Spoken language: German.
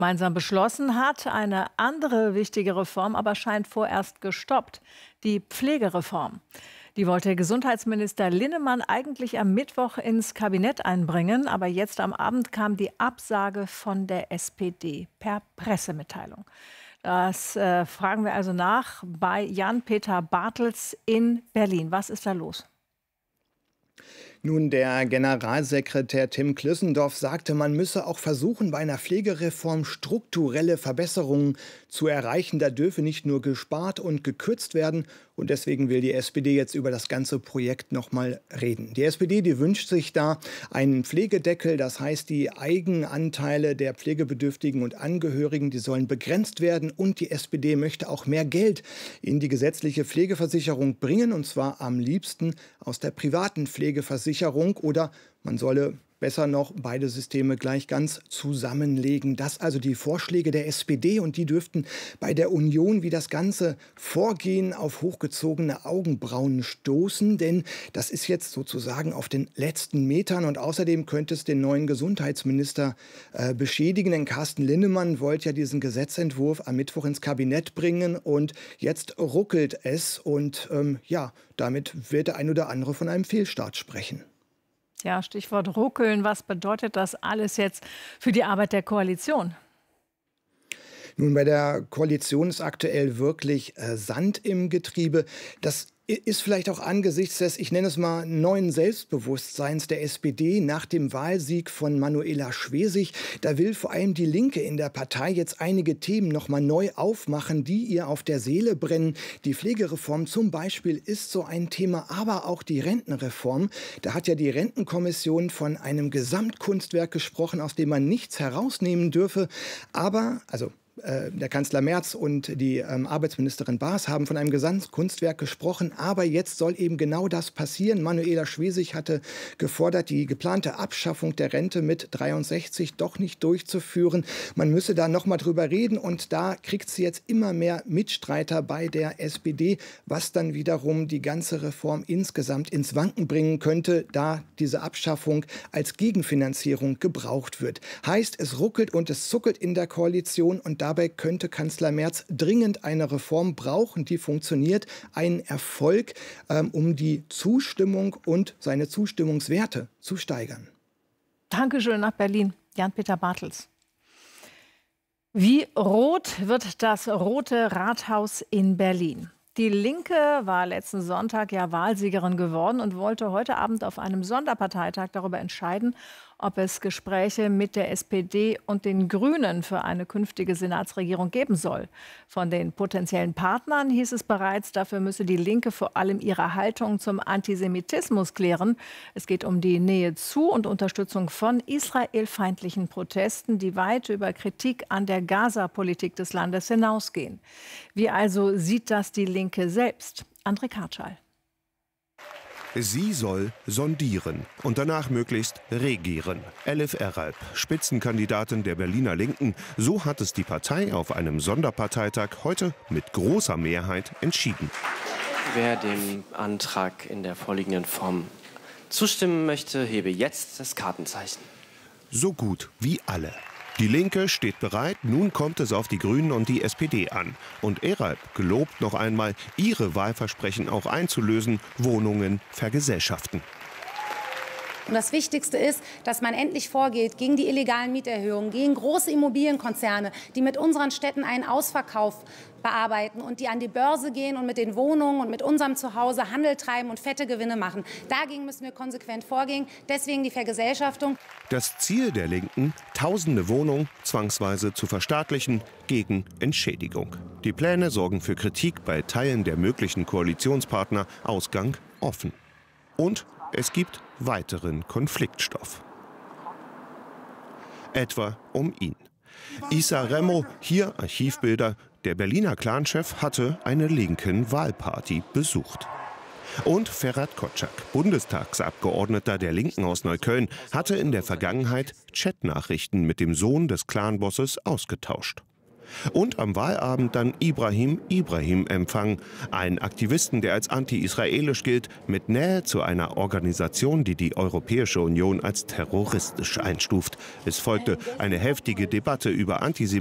gemeinsam beschlossen hat. Eine andere wichtige Reform aber scheint vorerst gestoppt: die Pflegereform. Die wollte Gesundheitsminister Linnemann eigentlich am Mittwoch ins Kabinett einbringen. Aber jetzt am Abend kam die Absage von der SPD per Pressemitteilung. Das fragen wir also nach bei Jan-Peter Bartels in Berlin. Was ist da los? Nun, der Generalsekretär Tim Klüssendorf sagte, man müsse auch versuchen, bei einer Pflegereform strukturelle Verbesserungen zu erreichen. Da dürfe nicht nur gespart und gekürzt werden. Und deswegen will die SPD jetzt über das ganze Projekt noch mal reden. Die SPD, die wünscht sich da einen Pflegedeckel. Das heißt, die Eigenanteile der Pflegebedürftigen und Angehörigen, die sollen begrenzt werden. Und die SPD möchte auch mehr Geld in die gesetzliche Pflegeversicherung bringen. Und zwar am liebsten aus der privaten Pflegeversicherung. Oder man solle besser noch beide Systeme gleich ganz zusammenlegen. Das also die Vorschläge der SPD, und die dürften bei der Union wie das ganze Vorgehen auf hochgezogene Augenbrauen stoßen. Denn das ist jetzt sozusagen auf den letzten Metern, und außerdem könnte es den neuen Gesundheitsminister beschädigen. Denn Carsten Linnemann wollte ja diesen Gesetzentwurf am Mittwoch ins Kabinett bringen, und jetzt ruckelt es. Und damit wird der ein oder andere von einem Fehlstart sprechen. Ja, Stichwort ruckeln. Was bedeutet das alles jetzt für die Arbeit der Koalition? Nun, bei der Koalition ist aktuell wirklich Sand im Getriebe. Das ist vielleicht auch angesichts des, ich nenne es mal, neuen Selbstbewusstseins der SPD nach dem Wahlsieg von Manuela Schwesig. Da will vor allem die Linke in der Partei jetzt einige Themen noch mal neu aufmachen, die ihr auf der Seele brennen. Die Pflegereform zum Beispiel ist so ein Thema, aber auch die Rentenreform. Da hat ja die Rentenkommission von einem Gesamtkunstwerk gesprochen, aus dem man nichts herausnehmen dürfe. Aber, der Kanzler Merz und die Arbeitsministerin Baas haben von einem Gesamtkunstwerk gesprochen. Aber jetzt soll eben genau das passieren. Manuela Schwesig hatte gefordert, die geplante Abschaffung der Rente mit 63 doch nicht durchzuführen. Man müsse da noch mal drüber reden. Und da kriegt sie jetzt immer mehr Mitstreiter bei der SPD, was dann wiederum die ganze Reform insgesamt ins Wanken bringen könnte, da diese Abschaffung als Gegenfinanzierung gebraucht wird. Heißt, es ruckelt und es zuckelt in der Koalition, und dabei könnte Kanzler Merz dringend eine Reform brauchen, die funktioniert. Ein Erfolg, um die Zustimmung und seine Zustimmungswerte zu steigern. Dankeschön nach Berlin, Jan-Peter Bartels. Wie rot wird das Rote Rathaus in Berlin? Die Linke war letzten Sonntag ja Wahlsiegerin geworden und wollte heute Abend auf einem Sonderparteitag darüber entscheiden, ob es Gespräche mit der SPD und den Grünen für eine künftige Senatsregierung geben soll. Von den potenziellen Partnern hieß es bereits, dafür müsse die Linke vor allem ihre Haltung zum Antisemitismus klären. Es geht um die Nähe zu und Unterstützung von israelfeindlichen Protesten, die weit über Kritik an der Gaza-Politik des Landes hinausgehen. Wie also sieht das die Linke selbst? André Kartschal. Sie soll sondieren und danach möglichst regieren. Elif Eralp, Spitzenkandidatin der Berliner Linken, so hat es die Partei auf einem Sonderparteitag heute mit großer Mehrheit entschieden. Wer dem Antrag in der vorliegenden Form zustimmen möchte, hebe jetzt das Kartenzeichen. So gut wie alle. Die Linke steht bereit, nun kommt es auf die Grünen und die SPD an. Und Eralp gelobt noch einmal, ihre Wahlversprechen auch einzulösen, Wohnungen vergesellschaften. Und das Wichtigste ist, dass man endlich vorgeht gegen die illegalen Mieterhöhungen, gegen große Immobilienkonzerne, die mit unseren Städten einen Ausverkauf bearbeiten und die an die Börse gehen und mit den Wohnungen und mit unserem Zuhause Handel treiben und fette Gewinne machen. Dagegen müssen wir konsequent vorgehen. Deswegen die Vergesellschaftung. Das Ziel der Linken, tausende Wohnungen zwangsweise zu verstaatlichen, gegen Entschädigung. Die Pläne sorgen für Kritik bei Teilen der möglichen Koalitionspartner. Ausgang offen. Und es gibt weiteren Konfliktstoff. Etwa um ihn. Issa Remo, hier Archivbilder. Der Berliner Clanchef hatte eine linken Wahlparty besucht. Und Ferhat Kotschak, Bundestagsabgeordneter der Linken aus Neukölln, hatte in der Vergangenheit Chatnachrichten mit dem Sohn des Clanbosses ausgetauscht. Und am Wahlabend dann Ibrahim Empfang, einen Aktivisten, der als anti-israelisch gilt, mit Nähe zu einer Organisation, die die Europäische Union als terroristisch einstuft. Es folgte eine heftige Debatte über Antisemitismus